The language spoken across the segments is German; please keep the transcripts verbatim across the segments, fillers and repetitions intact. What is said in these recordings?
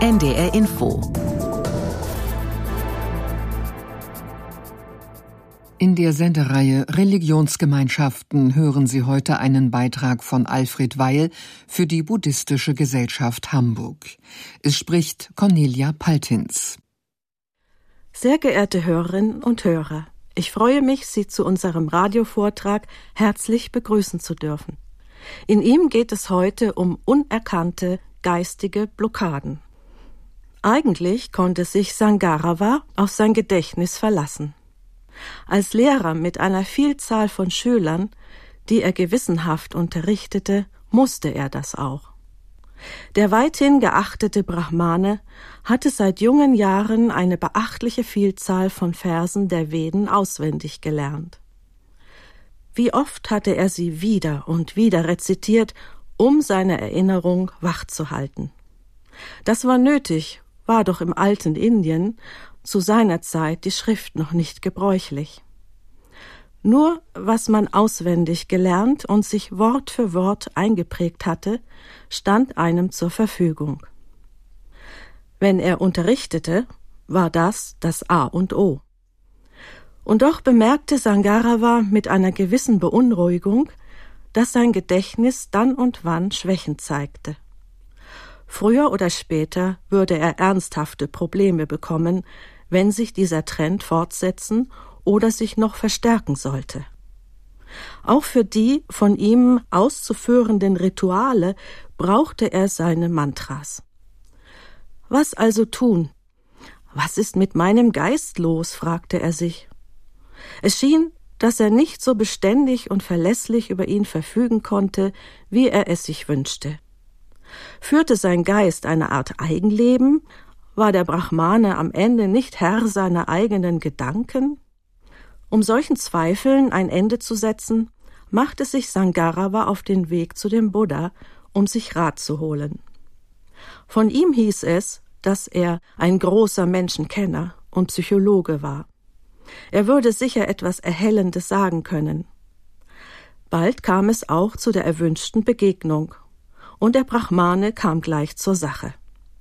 N D R Info. In der Sendereihe Religionsgemeinschaften hören Sie heute einen Beitrag von Alfred Weil für die Buddhistische Gesellschaft Hamburg. Es spricht Cornelia Paltins. Sehr geehrte Hörerinnen und Hörer, ich freue mich, Sie zu unserem Radiovortrag herzlich begrüßen zu dürfen. In ihm geht es heute um unerkannte geistige Blockaden. Eigentlich konnte sich Sangharava auf sein Gedächtnis verlassen. Als Lehrer mit einer Vielzahl von Schülern, die er gewissenhaft unterrichtete, musste er das auch. Der weithin geachtete Brahmane hatte seit jungen Jahren eine beachtliche Vielzahl von Versen der Veden auswendig gelernt. Wie oft hatte er sie wieder und wieder rezitiert, um seine Erinnerung wachzuhalten. Das war nötig, war doch im alten Indien zu seiner Zeit die Schrift noch nicht gebräuchlich. Nur was man auswendig gelernt und sich Wort für Wort eingeprägt hatte, stand einem zur Verfügung. Wenn er unterrichtete, war das das A und O. Und doch bemerkte Sangharava mit einer gewissen Beunruhigung, dass sein Gedächtnis dann und wann Schwächen zeigte. Früher oder später würde er ernsthafte Probleme bekommen, wenn sich dieser Trend fortsetzen oder sich noch verstärken sollte. Auch für die von ihm auszuführenden Rituale brauchte er seine Mantras. Was also tun? Was ist mit meinem Geist los? Fragte er sich. Es schien, dass er nicht so beständig und verlässlich über ihn verfügen konnte, wie er es sich wünschte. Führte sein Geist eine Art Eigenleben? War der Brahmane am Ende nicht Herr seiner eigenen Gedanken? Um solchen Zweifeln ein Ende zu setzen, machte sich Sangharava auf den Weg zu dem Buddha, um sich Rat zu holen. Von ihm hieß es, dass er ein großer Menschenkenner und Psychologe war. Er würde sicher etwas Erhellendes sagen können. Bald kam es auch zu der erwünschten Begegnung, und der Brahmane kam gleich zur Sache.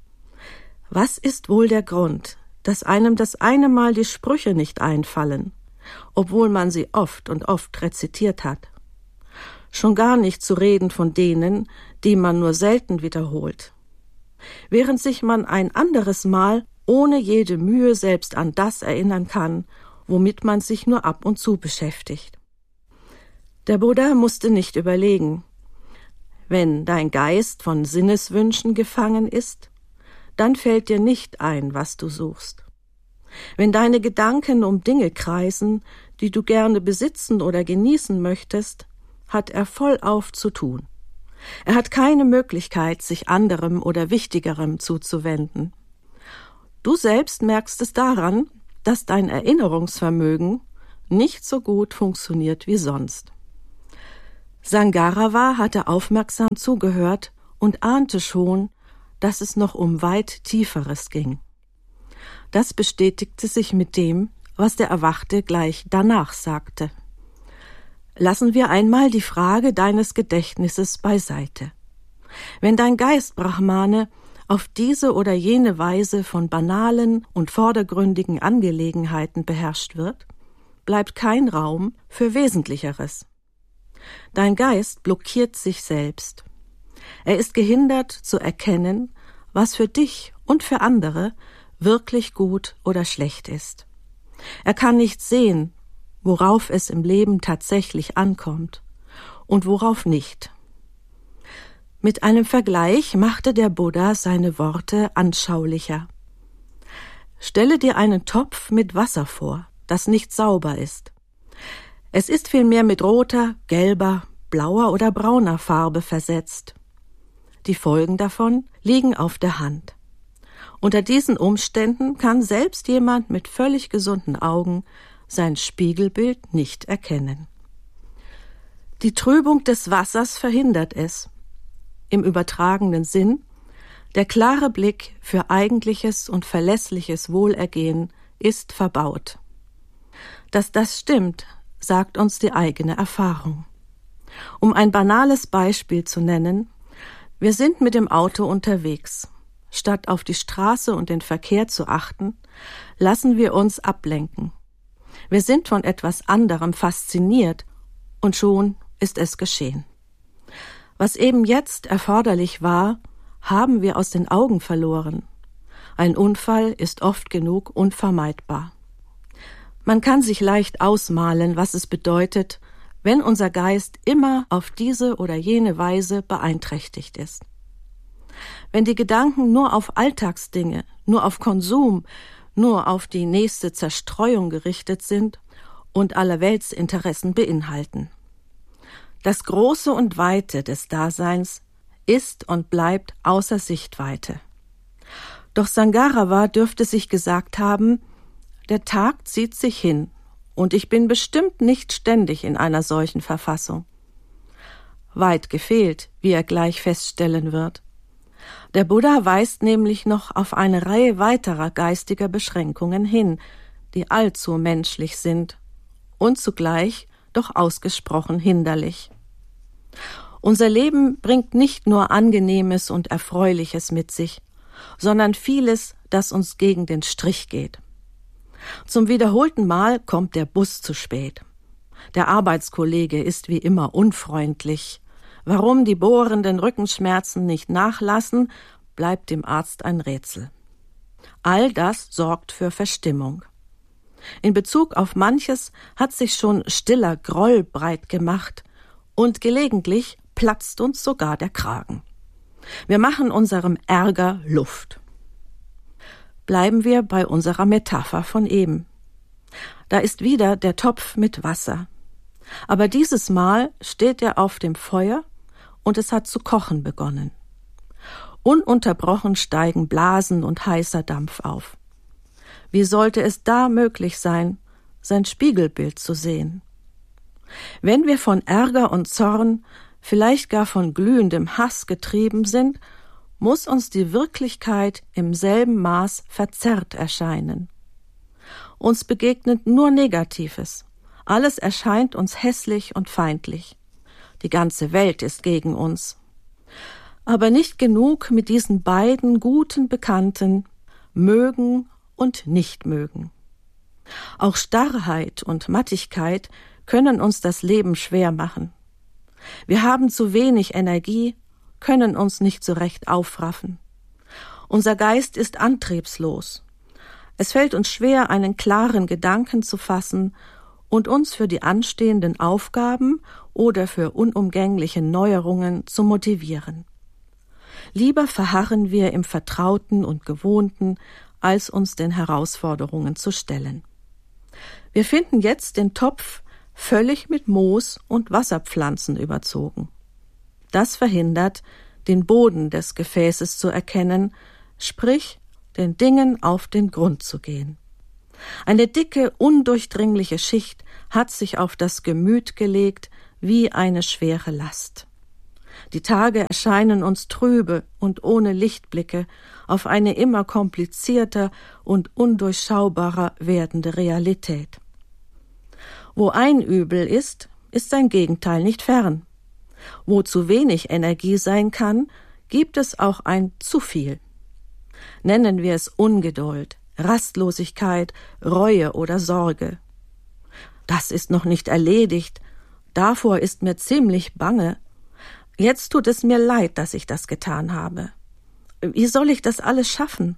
Was ist wohl der Grund, dass einem das eine Mal die Sprüche nicht einfallen, obwohl man sie oft und oft rezitiert hat? Schon gar nicht zu reden von denen, die man nur selten wiederholt. Während sich man ein anderes Mal ohne jede Mühe selbst an das erinnern kann, womit man sich nur ab und zu beschäftigt. Der Buddha musste nicht überlegen. Wenn dein Geist von Sinneswünschen gefangen ist, dann fällt dir nicht ein, was du suchst. Wenn deine Gedanken um Dinge kreisen, die du gerne besitzen oder genießen möchtest, hat er vollauf zu tun. Er hat keine Möglichkeit, sich anderem oder Wichtigerem zuzuwenden. Du selbst merkst es daran, dass dein Erinnerungsvermögen nicht so gut funktioniert wie sonst. Sangharava hatte aufmerksam zugehört und ahnte schon, dass es noch um weit Tieferes ging. Das bestätigte sich mit dem, was der Erwachte gleich danach sagte. Lassen wir einmal die Frage deines Gedächtnisses beiseite. Wenn dein Geist, Brahmane, auf diese oder jene Weise von banalen und vordergründigen Angelegenheiten beherrscht wird, bleibt kein Raum für Wesentlicheres. Dein Geist blockiert sich selbst. Er ist gehindert zu erkennen, was für dich und für andere wirklich gut oder schlecht ist. Er kann nicht sehen, worauf es im Leben tatsächlich ankommt und worauf nicht. Mit einem Vergleich machte der Buddha seine Worte anschaulicher. Stelle dir einen Topf mit Wasser vor, das nicht sauber ist. Es ist vielmehr mit roter, gelber, blauer oder brauner Farbe versetzt. Die Folgen davon liegen auf der Hand. Unter diesen Umständen kann selbst jemand mit völlig gesunden Augen sein Spiegelbild nicht erkennen. Die Trübung des Wassers verhindert es. Im übertragenen Sinn, der klare Blick für eigentliches und verlässliches Wohlergehen ist verbaut. Dass das stimmt, sagt uns die eigene Erfahrung. Um ein banales Beispiel zu nennen: Wir sind mit dem Auto unterwegs. statt auf die Straße und den Verkehr zu achten, lassen wir uns ablenken. Wir sind von etwas anderem fasziniert und schon ist es geschehen. Was eben jetzt erforderlich war, haben wir aus den Augen verloren. Ein Unfall ist oft genug unvermeidbar. Man kann sich leicht ausmalen, was es bedeutet, wenn unser Geist immer auf diese oder jene Weise beeinträchtigt ist. Wenn die Gedanken nur auf Alltagsdinge, nur auf Konsum, nur auf die nächste Zerstreuung gerichtet sind und allerweltsinteressen beinhalten. Das Große und Weite des Daseins ist und bleibt außer Sichtweite. Doch Sangharava dürfte sich gesagt haben, der Tag zieht sich hin und ich bin bestimmt nicht ständig in einer solchen Verfassung. Weit gefehlt, wie er gleich feststellen wird. Der Buddha weist nämlich noch auf eine Reihe weiterer geistiger Beschränkungen hin, die allzu menschlich sind und zugleich doch ausgesprochen hinderlich. Unser Leben bringt nicht nur Angenehmes und Erfreuliches mit sich, sondern vieles, das uns gegen den Strich geht. Zum wiederholten Mal kommt der Bus zu spät. Der Arbeitskollege ist wie immer unfreundlich. Warum die bohrenden Rückenschmerzen nicht nachlassen, bleibt dem Arzt ein Rätsel. All das sorgt für Verstimmung. In Bezug auf manches hat sich schon stiller Groll breit gemacht und gelegentlich platzt uns sogar der Kragen. Wir machen unserem Ärger Luft. Bleiben wir bei unserer Metapher von eben. Da ist wieder der Topf mit Wasser. Aber dieses Mal steht er auf dem Feuer und es hat zu kochen begonnen. Ununterbrochen steigen Blasen und heißer Dampf auf. Wie sollte es da möglich sein, sein Spiegelbild zu sehen? Wenn wir von Ärger und Zorn, vielleicht gar von glühendem Hass getrieben sind, muss uns die Wirklichkeit im selben Maß verzerrt erscheinen. Uns begegnet nur Negatives. Alles erscheint uns hässlich und feindlich. Die ganze Welt ist gegen uns. Aber nicht genug mit diesen beiden guten Bekannten, mögen und nicht mögen. Auch Starrheit und Mattigkeit können uns das Leben schwer machen. Wir haben zu wenig Energie, können uns nicht so recht aufraffen. Unser Geist ist antriebslos. Es fällt uns schwer, einen klaren Gedanken zu fassen und uns für die anstehenden Aufgaben oder für unumgängliche Neuerungen zu motivieren. Lieber verharren wir im Vertrauten und Gewohnten, als uns den Herausforderungen zu stellen. Wir finden jetzt den Topf völlig mit Moos und Wasserpflanzen überzogen. Das verhindert, den Boden des Gefäßes zu erkennen, sprich, den Dingen auf den Grund zu gehen. Eine dicke, undurchdringliche Schicht hat sich auf das Gemüt gelegt wie eine schwere Last. Die Tage erscheinen uns trübe und ohne Lichtblicke auf eine immer komplizierter und undurchschaubarer werdende Realität. Wo ein Übel ist, ist sein Gegenteil nicht fern. Wo zu wenig Energie sein kann, gibt es auch ein zu viel. Nennen wir es Ungeduld, Rastlosigkeit, Reue oder Sorge. Das ist noch nicht erledigt, davor ist mir ziemlich bange. Jetzt tut es mir leid, dass ich das getan habe. Wie soll ich das alles schaffen?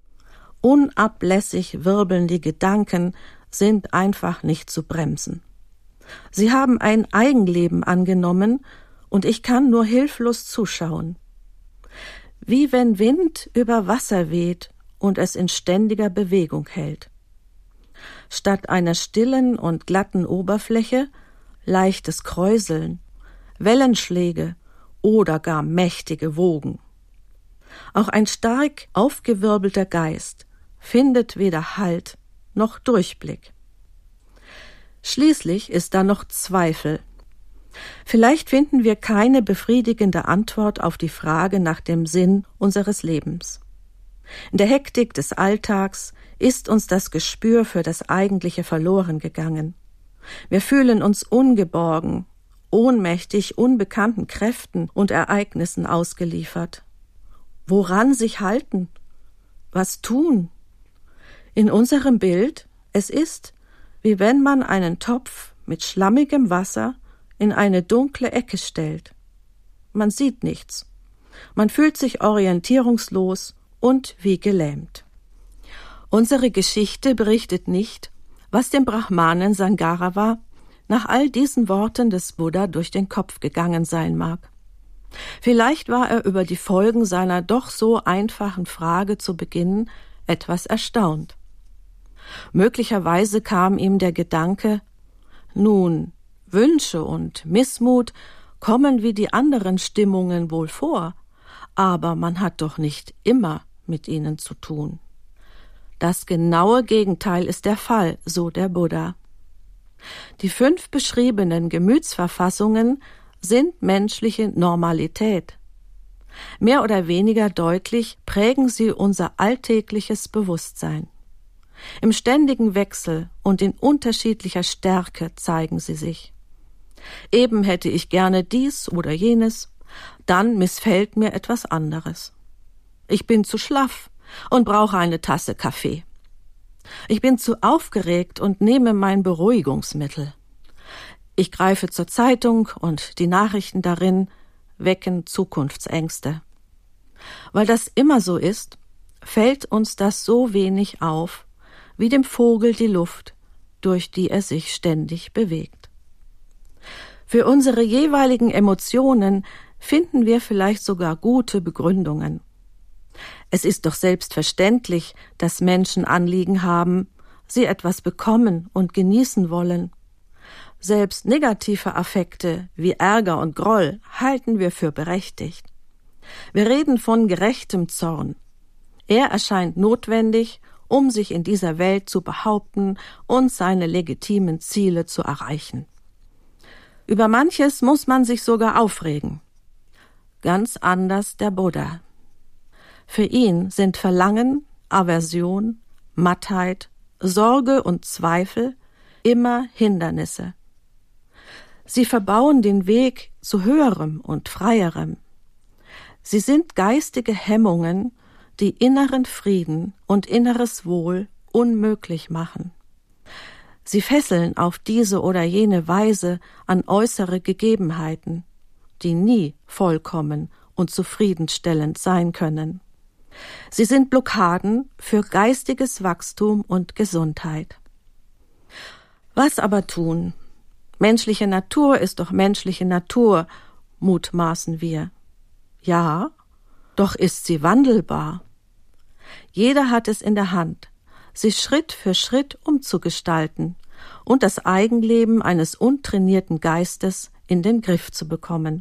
Unablässig wirbeln die Gedanken, sind einfach nicht zu bremsen. Sie haben ein Eigenleben angenommen, und ich kann nur hilflos zuschauen. Wie wenn Wind über Wasser weht und es in ständiger Bewegung hält. Statt einer stillen und glatten Oberfläche leichtes Kräuseln, Wellenschläge oder gar mächtige Wogen. Auch ein stark aufgewirbelter Geist findet weder Halt noch Durchblick. Schließlich ist da noch Zweifel. Vielleicht finden wir keine befriedigende Antwort auf die Frage nach dem Sinn unseres Lebens. In der Hektik des Alltags ist uns das Gespür für das Eigentliche verloren gegangen. Wir fühlen uns ungeborgen, ohnmächtig unbekannten Kräften und Ereignissen ausgeliefert. Woran sich halten? Was tun? In unserem Bild, es ist, wie wenn man einen Topf mit schlammigem Wasser in eine dunkle Ecke stellt. Man sieht nichts. Man fühlt sich orientierungslos und wie gelähmt. Unsere Geschichte berichtet nicht, was dem Brahmanen Sangarava nach all diesen Worten des Buddha durch den Kopf gegangen sein mag. Vielleicht war er über die Folgen seiner doch so einfachen Frage zu Beginn etwas erstaunt. Möglicherweise kam ihm der Gedanke, nun, Wünsche und Missmut kommen wie die anderen Stimmungen wohl vor, aber man hat doch nicht immer mit ihnen zu tun. Das genaue Gegenteil ist der Fall, so der Buddha. Die fünf beschriebenen Gemütsverfassungen sind menschliche Normalität. Mehr oder weniger deutlich prägen sie unser alltägliches Bewusstsein. Im ständigen Wechsel und in unterschiedlicher Stärke zeigen sie sich. Eben hätte ich gerne dies oder jenes, dann missfällt mir etwas anderes. Ich bin zu schlaff und brauche eine Tasse Kaffee. Ich bin zu aufgeregt und nehme mein Beruhigungsmittel. Ich greife zur Zeitung und die Nachrichten darin wecken Zukunftsängste. Weil das immer so ist, fällt uns das so wenig auf, wie dem Vogel die Luft, durch die er sich ständig bewegt. Für unsere jeweiligen Emotionen finden wir vielleicht sogar gute Begründungen. Es ist doch selbstverständlich, dass Menschen Anliegen haben, sie etwas bekommen und genießen wollen. Selbst negative Affekte wie Ärger und Groll halten wir für berechtigt. Wir reden von gerechtem Zorn. Er erscheint notwendig, um sich in dieser Welt zu behaupten und seine legitimen Ziele zu erreichen. Über manches muss man sich sogar aufregen. Ganz anders der Buddha. Für ihn sind Verlangen, Aversion, Mattheit, Sorge und Zweifel immer Hindernisse. Sie verbauen den Weg zu Höherem und Freierem. Sie sind geistige Hemmungen, die inneren Frieden und inneres Wohl unmöglich machen. Sie fesseln auf diese oder jene Weise an äußere Gegebenheiten, die nie vollkommen und zufriedenstellend sein können. Sie sind Blockaden für geistiges Wachstum und Gesundheit. Was aber tun? Menschliche Natur ist doch menschliche Natur, mutmaßen wir. Ja, doch ist sie wandelbar. Jeder hat es in der Hand, sie Schritt für Schritt umzugestalten und das Eigenleben eines untrainierten Geistes in den Griff zu bekommen.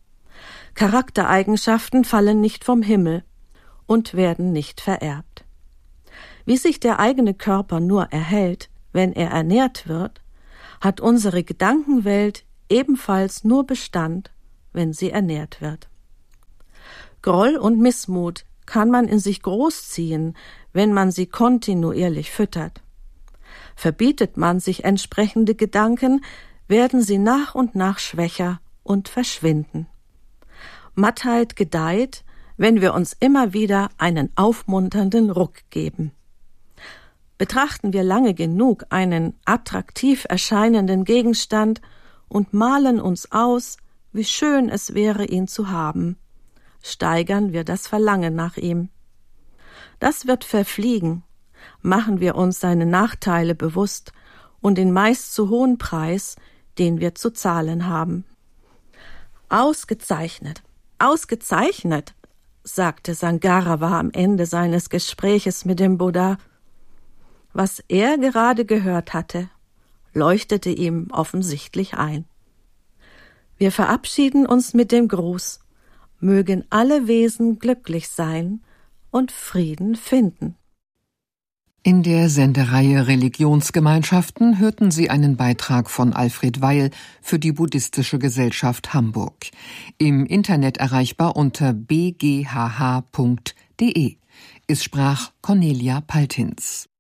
Charaktereigenschaften fallen nicht vom Himmel und werden nicht vererbt. Wie sich der eigene Körper nur erhält, wenn er ernährt wird, hat unsere Gedankenwelt ebenfalls nur Bestand, wenn sie ernährt wird. Groll und Missmut kann man in sich großziehen, wenn man sie kontinuierlich füttert. Verbietet man sich entsprechende Gedanken, werden sie nach und nach schwächer und verschwinden. Mattheit gedeiht, wenn wir uns immer wieder einen aufmunternden Ruck geben. Betrachten wir lange genug einen attraktiv erscheinenden Gegenstand und malen uns aus, wie schön es wäre, ihn zu haben, steigern wir das Verlangen nach ihm. Das wird verfliegen, machen wir uns seine Nachteile bewusst und den meist zu hohen Preis, den wir zu zahlen haben. Ausgezeichnet, ausgezeichnet, sagte Sangarava am Ende seines Gespräches mit dem Buddha. Was er gerade gehört hatte, leuchtete ihm offensichtlich ein. Wir verabschieden uns mit dem Gruß: Mögen alle Wesen glücklich sein und Frieden finden. In der Sendereihe Religionsgemeinschaften hörten Sie einen Beitrag von Alfred Weil für die Buddhistische Gesellschaft Hamburg. Im Internet erreichbar unter b g h h punkt d e. Es sprach Cornelia Paltins.